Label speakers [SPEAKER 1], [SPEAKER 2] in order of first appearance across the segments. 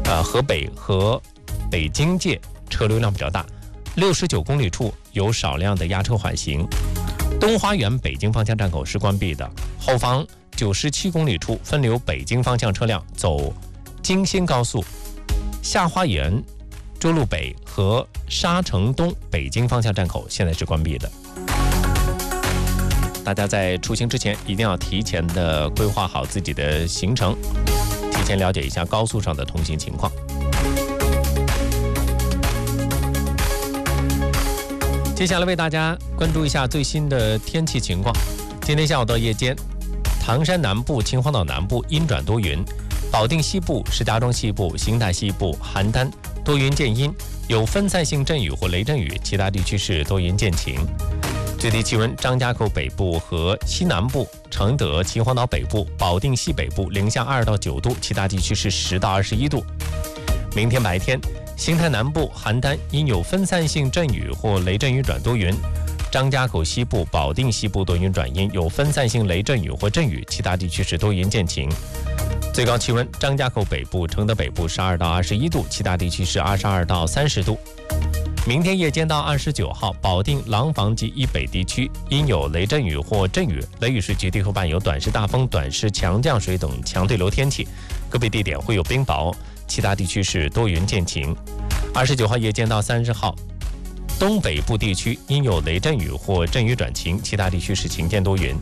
[SPEAKER 1] 河北和北京界车流量比较大，69公里处有少量的压车缓行。东花园北京方向站口是关闭的，后方97公里处分流北京方向车辆走京新高速，下花园、周路北和沙城东北京方向站口现在是关闭的。大家在出行之前一定要提前的规划好自己的行程，提前了解一下高速上的通行情况。接下来为大家关注一下最新的天气情况。今天下午到夜间，唐山南部、秦皇岛南部阴转多云，保定西部、石家庄西部、邢台西部、邯郸多云见阴，有分散性阵雨或雷阵雨，其他地区是多云见晴。最低气温，张家口北部和西南部、承德、秦皇岛北部、保定西北部零下2到9度，其他地区是10到21度。明天白天，邢台南部、邯郸因有分散性阵雨或雷阵雨转多云，张家口西部、保定西部多云转阴，有分散性雷阵雨或阵雨，其他地区是多云见晴。最高气温，张家口北部、承德北部12到21度，其他地区是22到30度。明天夜间到29号，保定、廊坊及以北地区因有雷阵雨或阵雨，雷雨时局地会伴有短时大风、短时强降水等强对流天气，个别地点会有冰雹，其他地区是多云见晴。29号夜间到30号，东北部地区因有雷阵雨或阵雨转晴，其他地区是晴间多云。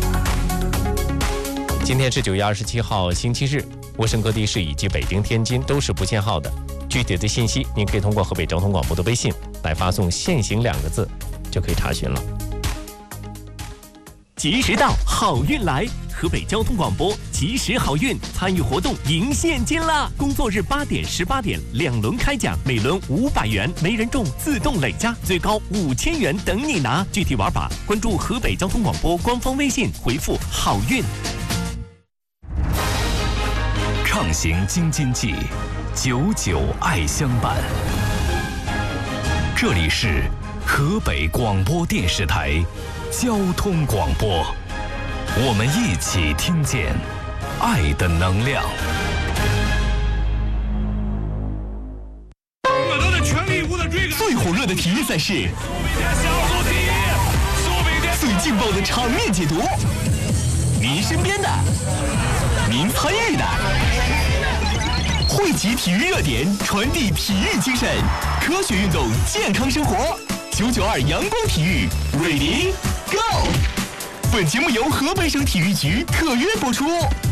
[SPEAKER 1] 今天是9月27号星期日，沃省各地市以及北京、天津都是不限号的。具体的信息您可以通过河北交通广播的微信来发送限行2个字就可以查询了。
[SPEAKER 2] 及时到，好运来！河北交通广播及时好运参与活动赢现金啦！工作日8点、18点2轮开奖，每轮500元，没人中自动累加，最高5000元等你拿。具体玩法关注河北交通广播官方微信，回复好运。
[SPEAKER 3] 畅行京津冀，99爱相伴。这里是河北广播电视台交通广播，我们一起听见爱的能量。
[SPEAKER 4] 我都在全力以赴的追赶
[SPEAKER 2] 最火热的体育赛事，最劲爆的场面解读，您身边的，您参与的。汇集体育热点，传递体育精神，科学运动，健康生活。992阳光体育 ，Ready Go！ 本节目由河北省体育局特约播出。